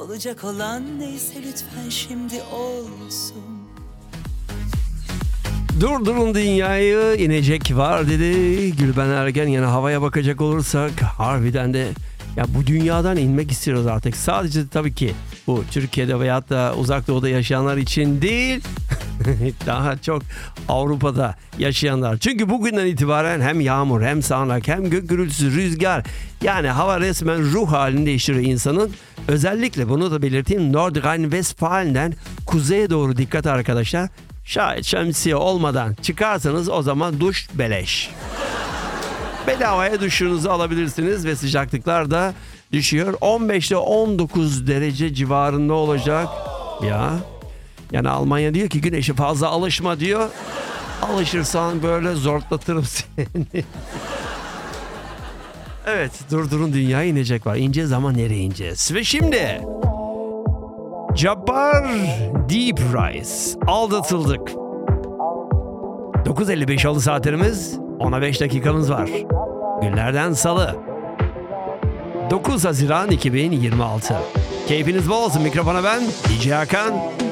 Olacak olan neyse lütfen şimdi olsun. Durdurun dünyayı, inecek var dedi Gülben Ergen. Yani havaya bakacak olursak harbiden de ya bu dünyadan inmek istiyoruz artık. Sadece tabii ki bu Türkiye'de veyahut da Uzak Doğu'da yaşayanlar için değil. Daha çok Avrupa'da yaşayanlar. Çünkü bugünden itibaren hem yağmur hem sağanak hem gök gürültüsü, rüzgar, yani hava resmen ruh halini değiştiriyor insanın. Özellikle bunu da belirteyim, Nordrhein-Westfalen'den kuzeye doğru dikkat arkadaşlar. Şayet şemsiye olmadan çıkarsanız o zaman duş beleş. Bedavaya duşunuzu alabilirsiniz ve sıcaklıklar da düşüyor. 15 ile 19 derece civarında olacak. Yani Almanya diyor ki güneşe fazla alışma diyor. Alışırsan böyle zorlatırım seni. Evet, durdurun dünyaya inecek var. İneceğiz ama nereye ineceğiz? Ve şimdi Jabbar Deep Rise, aldatıldık. 9.55 oldu saatlerimiz. 10'a 5 dakikamız var. Günlerden salı. 9 Haziran 2026. Keyfiniz bol olsun. Mikrofona ben DJ Hakan.